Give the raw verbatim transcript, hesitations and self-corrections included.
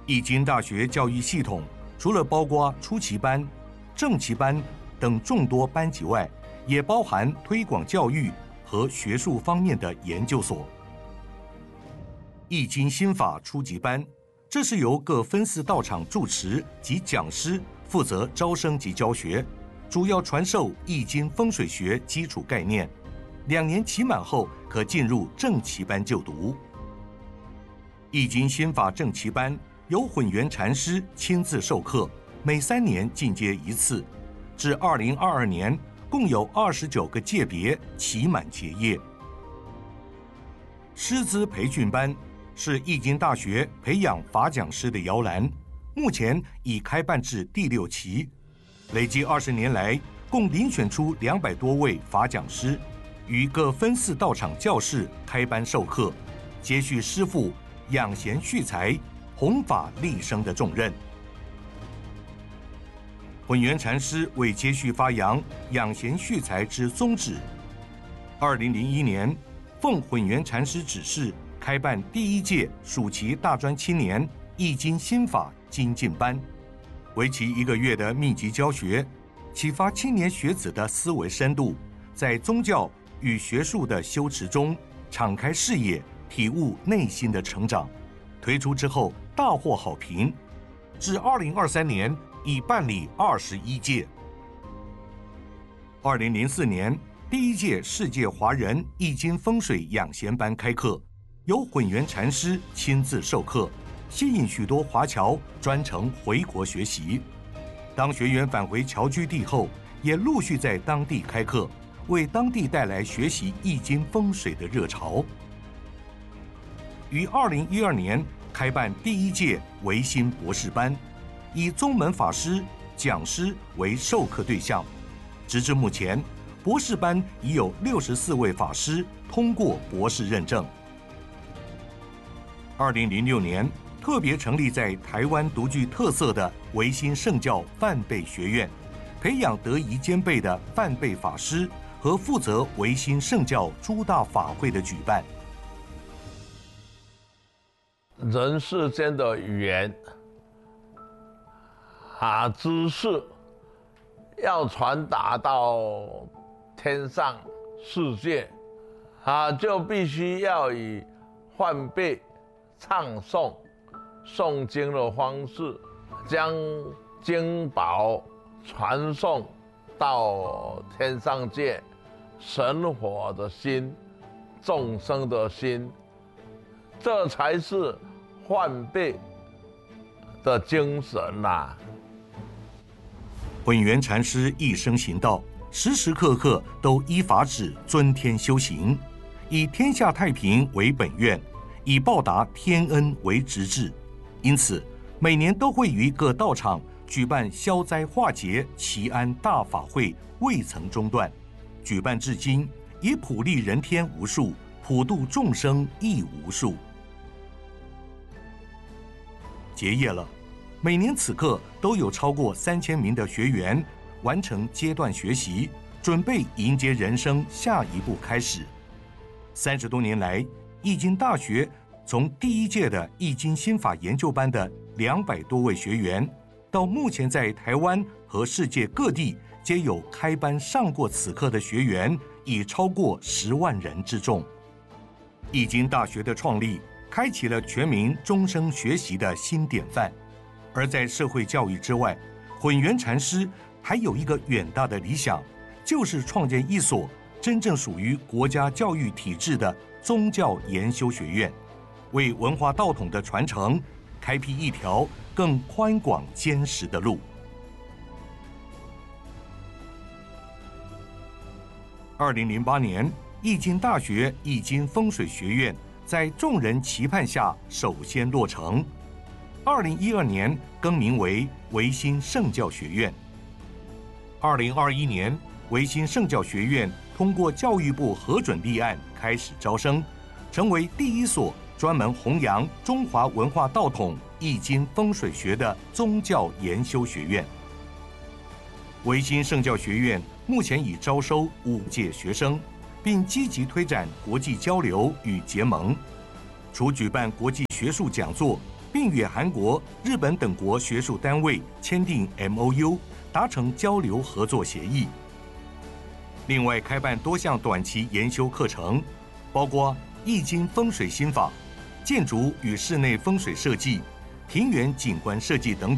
义经大学教育系统除了包括初期班、正期班等众多班级外，也包含推广教育和学术方面的研究所。义经心法初级班，这是由各分寺道场住持及讲师负责招生及教学，主要传授易经风水学基础概念。两年期满后，可进入正期班就读。易经心法正期班由混元禅师亲自授课，每三年进阶一次，至二零二二年共有二十九个界别期满结业。师资培训班是义经大学培养法讲师的摇篮，目前已开办至第六期，累计二十年来，共遴选出两百多位法讲师，于各分寺道场教室开班授课，接续师父养贤蓄才、弘法利生的重任。混元禅师为接续发扬养贤蓄才之宗旨，二零零一年奉混元禅师指示，开办第一届暑期大专青年易经心法精进班，为期一个月的密集教学，启发青年学子的思维深度，在宗教与学术的修持中敞开视野，体悟内心的成长。推出之后大获好评，至二零二三年已办理二十一届。二零零四年，第一届世界华人易经风水养贤班开课，由混元禅师亲自授课，吸引许多华侨专程回国学习。当学员返回侨居地后，也陆续在当地开课，为当地带来学习易经风水的热潮。于二零一二年开办第一届维新博士班，以宗门法师、讲师为授课对象。直至目前，博士班已有六十四位法师通过博士认证。二零零六年，特别成立在台湾独具特色的维新圣教范备学院，培养德仪兼备的范备法师和负责维新圣教诸大法会的举办。 人世间的语言啊，知识要传达到天上世界啊，就必须要以梵呗唱诵诵经的方式，将经宝传送到天上界，神佛的心、众生的心，这才是梵呗的精神呐、啊。 混元禅师一生行道，时时刻刻都依法旨遵天修行，以天下太平为本愿，以报答天恩为直至。因此，每年都会于各道场举办消灾化劫、祈安大法会，未曾中断，举办至今，已普利人天无数，普度众生亦无数。结业了，每年此刻都有超过三千名的学员完成阶段学习，准备迎接人生下一步开始。三十多年来，易经大学从第一届的易经心法研究班的两百多位学员，到目前在台湾和世界各地皆有开班上过此课的学员，已超过十万人之众。易经大学的创立，开启了全民终生学习的新典范。而在社会教育之外，混元禅师还有一个远大的理想，就是创建一所真正属于国家教育体制的宗教研修学院，为文化道统的传承开辟一条更宽广坚实的路。二零零八年，易经大学易经风水学院在众人期盼下首先落成。二零一二年更名为维新圣教学院。二零二一年，维新圣教学院通过教育部核准立案，开始招生，成为第一所专门弘扬中华文化道统、易经风水学的宗教研修学院。维新圣教学院目前已招收五届学生，并积极推展国际交流与结盟。除举办国际学术讲座， 并与韩国、日本等国学术单位签订 M O U， 达成交流合作协议。另外，开办多项短期研修课程，包括《易经风水心法》、建筑与室内风水设计、庭园景观设计等等。